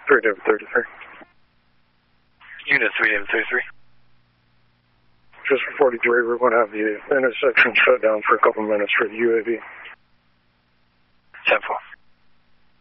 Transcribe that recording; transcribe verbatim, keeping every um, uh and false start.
three David thirty-three. Unit three David thirty-three. Just for forty-three, we're going to have the intersection shut down for a couple minutes for the U A V. ten four.